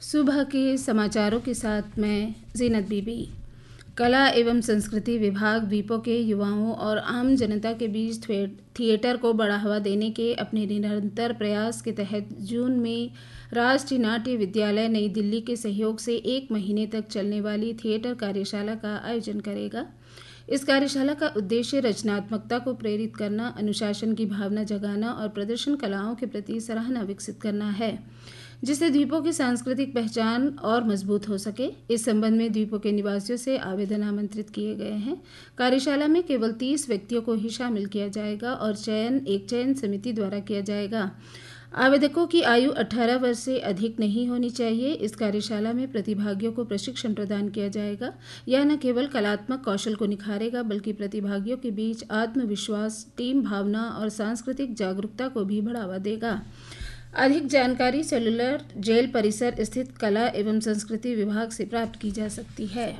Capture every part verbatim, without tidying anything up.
सुबह के समाचारों के साथ मैं जीनत बीबी। कला एवं संस्कृति विभाग द्वीपों के युवाओं और आम जनता के बीच थिएटर को बढ़ावा देने के अपने निरंतर प्रयास के तहत जून में राष्ट्रीय नाट्य विद्यालय नई दिल्ली के सहयोग से एक महीने तक चलने वाली थिएटर कार्यशाला का आयोजन करेगा। इस कार्यशाला का उद्देश्य रचनात्मकता को प्रेरित करना, अनुशासन की भावना जगाना और प्रदर्शन कलाओं के प्रति सराहना विकसित करना है, जिससे द्वीपों की सांस्कृतिक पहचान और मजबूत हो सके। इस संबंध में द्वीपों के निवासियों से आवेदन आमंत्रित किए गए हैं। कार्यशाला में केवल तीस व्यक्तियों को ही शामिल किया जाएगा और चयन एक चयन समिति द्वारा किया जाएगा। आवेदकों की आयु अठारह वर्ष से अधिक नहीं होनी चाहिए। इस कार्यशाला में प्रतिभागियों को प्रशिक्षण प्रदान किया जाएगा। यह न केवल कलात्मक कौशल को निखारेगा, बल्कि प्रतिभागियों के बीच आत्मविश्वास, टीम भावना और सांस्कृतिक जागरूकता को भी बढ़ावा देगा। अधिक जानकारी सेलुलर जेल परिसर स्थित कला एवं संस्कृति विभाग से प्राप्त की जा सकती है।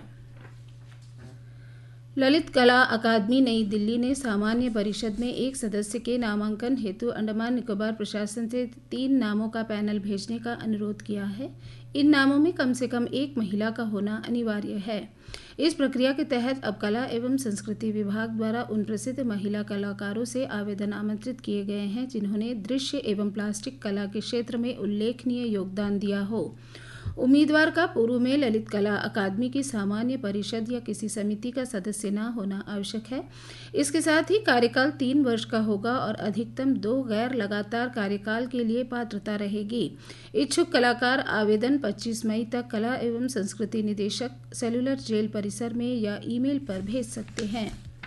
ललित कला अकादमी नई दिल्ली ने सामान्य परिषद में एक सदस्य के नामांकन हेतु अंडमान निकोबार प्रशासन से तीन नामों का पैनल भेजने का अनुरोध किया है। इन नामों में कम से कम एक महिला का होना अनिवार्य है। इस प्रक्रिया के तहत अब कला एवं संस्कृति विभाग द्वारा उन प्रसिद्ध महिला कलाकारों से आवेदन आमंत्रित किए गए हैं जिन्होंने दृश्य एवं प्लास्टिक कला के क्षेत्र में उल्लेखनीय योगदान दिया हो। उम्मीदवार का पूर्व में ललित कला अकादमी की सामान्य परिषद या किसी समिति का सदस्य न होना आवश्यक है। इसके साथ ही कार्यकाल तीन वर्ष का होगा और अधिकतम दो गैर लगातार कार्यकाल के लिए पात्रता रहेगी। इच्छुक कलाकार आवेदन पच्चीस मई तक कला एवं संस्कृति निदेशक, सेलुलर जेल परिसर में या ईमेल पर भेज सकते हैं।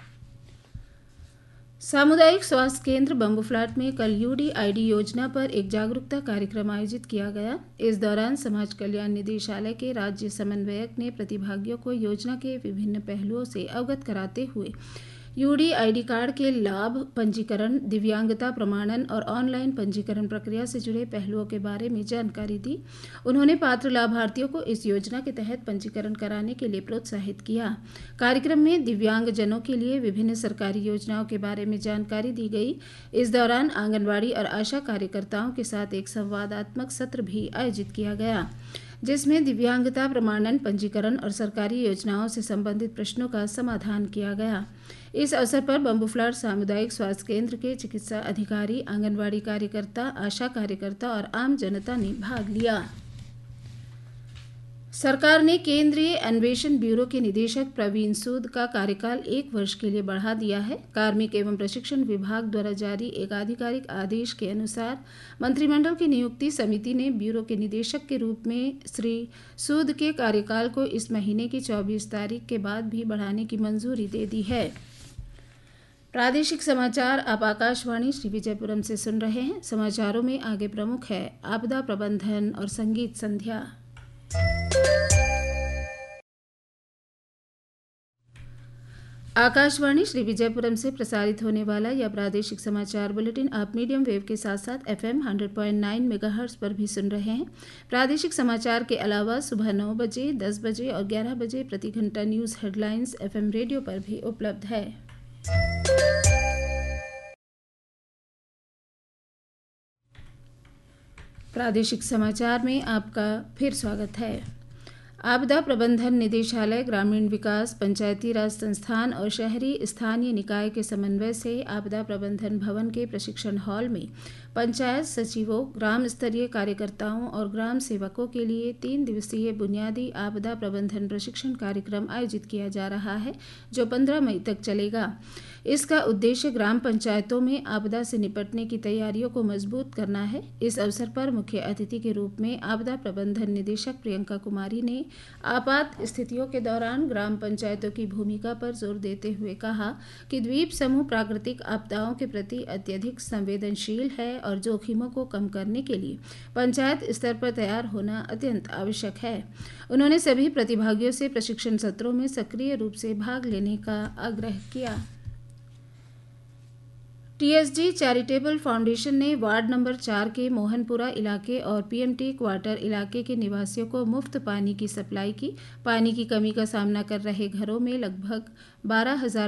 सामुदायिक स्वास्थ्य केंद्र बम्बूफ्लाट में कल यूडीआईडी योजना पर एक जागरूकता कार्यक्रम आयोजित किया गया। इस दौरान समाज कल्याण निदेशालय के राज्य समन्वयक ने प्रतिभागियों को योजना के विभिन्न पहलुओं से अवगत कराते हुए यूडीआईडी कार्ड के लाभ, पंजीकरण, दिव्यांगता प्रमाणन और ऑनलाइन पंजीकरण प्रक्रिया से जुड़े पहलुओं के बारे में जानकारी दी। उन्होंने पात्र लाभार्थियों को इस योजना के तहत पंजीकरण कराने के लिए प्रोत्साहित किया। कार्यक्रम में दिव्यांगजनों के लिए विभिन्न सरकारी योजनाओं के बारे में जानकारी दी गई। इस दौरान आंगनबाड़ी और आशा कार्यकर्ताओं के साथ एक संवादात्मक सत्र भी आयोजित किया गया, जिसमें दिव्यांगता प्रमाणन, पंजीकरण और सरकारी योजनाओं से संबंधित प्रश्नों का समाधान किया गया। इस अवसर पर बम्बूफ्लाट सामुदायिक स्वास्थ्य केंद्र के चिकित्सा अधिकारी, आंगनबाड़ी कार्यकर्ता, आशा कार्यकर्ता और आम जनता ने भाग लिया। सरकार ने केंद्रीय अन्वेषण ब्यूरो के निदेशक प्रवीण सूद का कार्यकाल एक वर्ष के लिए बढ़ा दिया है। कार्मिक एवं प्रशिक्षण विभाग द्वारा जारी एक आधिकारिक आदेश के अनुसार मंत्रिमंडल की नियुक्ति समिति ने ब्यूरो के निदेशक के रूप में श्री सूद के कार्यकाल को इस महीने की चौबीस तारीख के बाद भी बढ़ाने की मंजूरी दे दी है। प्रादेशिक समाचार आप आकाशवाणी श्री विजयपुरम से सुन रहे हैं। समाचारों में आगे प्रमुख है आपदा प्रबंधन और संगीत संध्या। आकाशवाणी श्री विजयपुरम से प्रसारित होने वाला यह प्रादेशिक समाचार बुलेटिन आप मीडियम वेव के साथ साथ एफएम सौ पॉइंट नौ मेगाहर्ट्ज पर भी सुन रहे हैं। प्रादेशिक समाचार के अलावा सुबह नौ बजे, दस बजे और ग्यारह बजे प्रति घंटा न्यूज़ हेडलाइंस एफएम रेडियो पर भी उपलब्ध है। प्रादेशिक समाचार में आपका फिर स्वागत है। आपदा प्रबंधन निदेशालय, ग्रामीण विकास, पंचायती राज संस्थान और शहरी स्थानीय निकाय के समन्वय से आपदा प्रबंधन भवन के प्रशिक्षण हॉल में पंचायत सचिवों, ग्राम स्तरीय कार्यकर्ताओं और ग्राम सेवकों के लिए तीन दिवसीय बुनियादी आपदा प्रबंधन प्रशिक्षण कार्यक्रम आयोजित किया जा रहा है, जो पंद्रह मई तक चलेगा। इसका उद्देश्य ग्राम पंचायतों में आपदा से निपटने की तैयारियों को मजबूत करना है। इस अवसर पर मुख्य अतिथि के रूप में आपदा प्रबंधन निदेशक प्रियंका कुमारी ने आपात स्थितियों के दौरान ग्राम पंचायतों की भूमिका पर जोर देते हुए कहा कि द्वीप समूह प्राकृतिक आपदाओं के प्रति अत्यधिक संवेदनशील है और जोखिमों को कम करने के लिए पंचायत स्तर पर तैयार होना अत्यंत आवश्यक है। उन्होंने सभी प्रतिभागियों से प्रशिक्षण सत्रों में सक्रिय रूप से भाग लेने का आग्रह किया। टीएसडी चैरिटेबल फाउंडेशन ने वार्ड नंबर चार के मोहनपुरा इलाके और पीएमटी क्वार्टर इलाके के निवासियों को मुफ्त पानी की सप्लाई की। पानी की कमी का सामना कर रहे घरों में लगभग बारह हजार